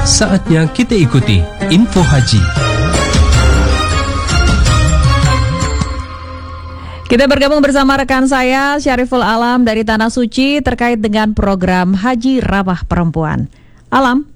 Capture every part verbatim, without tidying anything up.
Saatnya kita ikuti Info Haji. Kita bergabung bersama rekan saya Syariful Alam dari Tanah Suci terkait dengan program Haji Ramah Perempuan. Alam.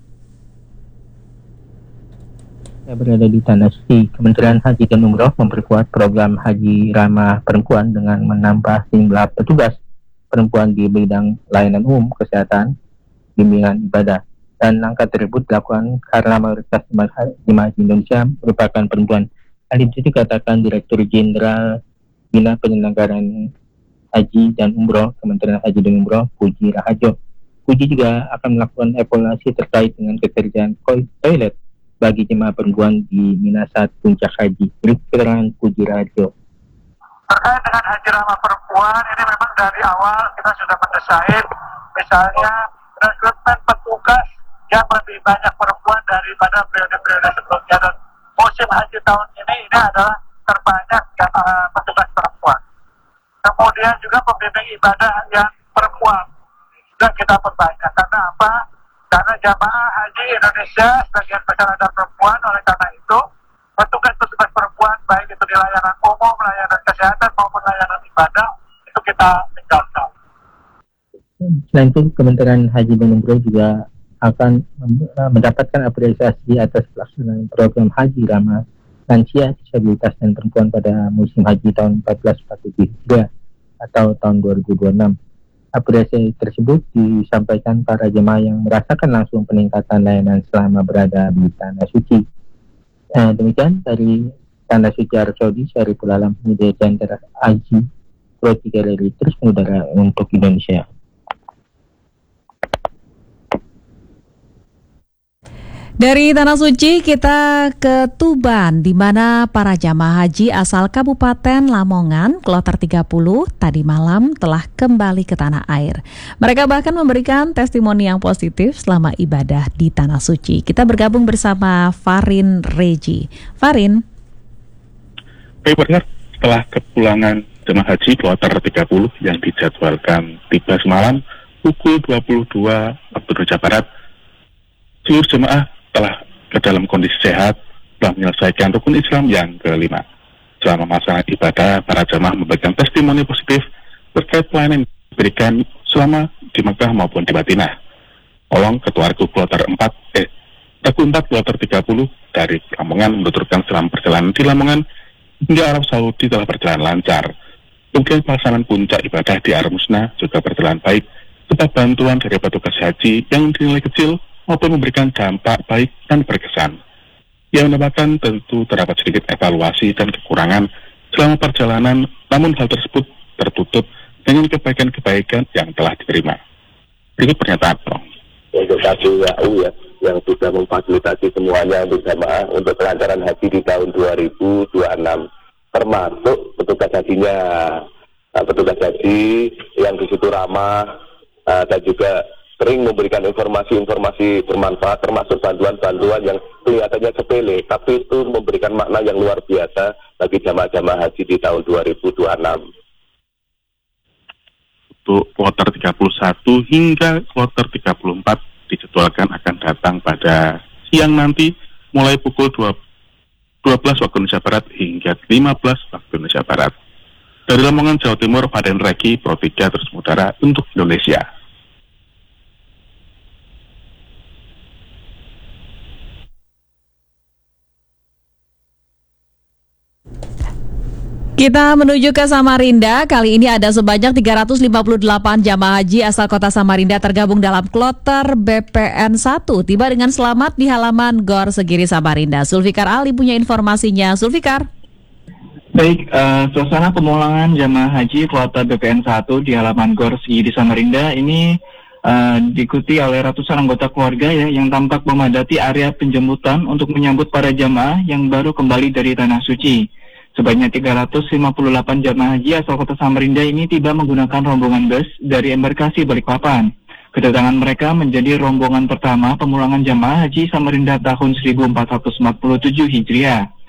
Saya berada di Tanah Suci. Kementerian Haji dan Umroh memperkuat program Haji Ramah Perempuan dengan menambah jumlah petugas perempuan di bidang layanan umum, kesehatan, bimbingan ibadah. Dan langkah tersebut dilakukan karena mayoritas jemaah haji Indonesia merupakan perempuan. Hal itu dikatakan Direktur Jenderal Bina Penyelenggaraan Haji dan Umroh Kementerian Haji dan Umroh, Puji Raharjo. Puji juga akan melakukan evaluasi terkait dengan ketersediaan toilet bagi jemaah perempuan di Mina saat puncak haji. Berikut keterangan Puji Raharjo. Terkait dengan Haji Ramah Perempuan, ini memang dari awal kita sudah mendesain, misalnya rekrutmen petugas yang lebih banyak perempuan daripada periode-periode sebelumnya. Dan musim haji tahun ini ini adalah terbanyak uh, petugas perempuan. Kemudian juga pembimbing ibadah yang perempuan juga kita perbanyak. Karena apa? Karena jamaah haji Indonesia sebagian besar ada perempuan. Oleh karena itu petugas-petugas perempuan baik itu di layanan umum, layanan kesehatan maupun layanan ibadah itu kita tinggalkan. Selain itu Kementerian Haji dan Umroh juga akan mendapatkan apresiasi atas pelaksanaan program Haji Ramah Lansia, Disabilitas dan Perempuan pada musim haji tahun empat belas empat puluh tiga atau tahun dua ribu dua puluh enam. Apresiasi tersebut disampaikan para jemaah yang merasakan langsung peningkatan layanan selama berada di Tanah Suci. Nah, demikian dari Tanah Suci Arab Saudi, Syariful Alam, Media Center Haji Pro tiga dari terus mengudara untuk Indonesia. Dari Tanah Suci kita ke Tuban, di mana para jamaah haji asal Kabupaten Lamongan, Kloter tiga puluh, tadi malam telah kembali ke tanah air. Mereka bahkan memberikan testimoni yang positif selama ibadah di Tanah Suci. Kita bergabung bersama Farin Reji. Farin. Baik, benar. Setelah kepulangan jemaah haji Kloter tiga puluh yang dijadwalkan tiba semalam pukul dua puluh dua waktu Indonesia Barat, seluruh jemaah telah ke dalam kondisi sehat, telah menyelesaikan rukun Islam yang kelima. Selama masa ibadah, para jamaah memberikan testimoni positif terkait pelayanan yang diberikan selama di Mekah maupun di Madinah. Olong, Ketua Regu Kloter empat, eh, Regu empat Kloter tiga puluh dari Lamongan menuturkan selama perjalanan di Lamongan hingga Arab Saudi telah berjalan lancar. Kemudian pelaksanaan puncak ibadah di Arab Musna juga berjalan baik, serta bantuan dari petugas haji yang dinilai kecil maupun memberikan dampak baik dan berkesan. Yang menambahkan tentu terdapat sedikit evaluasi dan kekurangan selama perjalanan, namun hal tersebut tertutup dengan kebaikan-kebaikan yang telah diterima. Berikut pernyataan Bang. Untuk K P U ya, yang sudah memfasilitasi semuanya untuk jamaah untuk kelancaran haji di tahun dua ribu dua puluh enam, termasuk petugas hajinya, nah, petugas haji yang di situ ramah uh, dan juga sering memberikan informasi-informasi bermanfaat, termasuk bantuan-bantuan yang kelihatannya sepele, tapi itu memberikan makna yang luar biasa bagi jamaah-jamaah haji di tahun dua ribu dua puluh enam. Untuk kloter tiga puluh satu hingga kloter tiga puluh empat dijadwalkan akan datang pada siang nanti, mulai pukul dua belas waktu Indonesia Barat hingga lima belas waktu Indonesia Barat. Dari Lamongan, Jawa Timur, Farin Reki, Pro tiga terus mengudara untuk Indonesia. Kita menuju ke Samarinda. Kali ini ada sebanyak tiga ratus lima puluh delapan jamaah haji asal kota Samarinda tergabung dalam kloter B P N satu. Tiba dengan selamat di halaman Gor Segiri Samarinda. Zulfikar Ali punya informasinya. Zulfikar. Baik, uh, suasana pemulangan jamaah haji kloter B P N satu di halaman Gor Segiri Samarinda ini uh, diikuti oleh ratusan anggota keluarga ya yang tampak memadati area penjemputan untuk menyambut para jamaah yang baru kembali dari Tanah Suci. Sebanyak tiga ratus lima puluh delapan jamaah haji asal kota Samarinda ini tiba menggunakan rombongan bus dari embarkasi Balikpapan. Kedatangan mereka menjadi rombongan pertama pemulangan jamaah haji Samarinda tahun seribu empat ratus empat puluh tujuh Hijriah.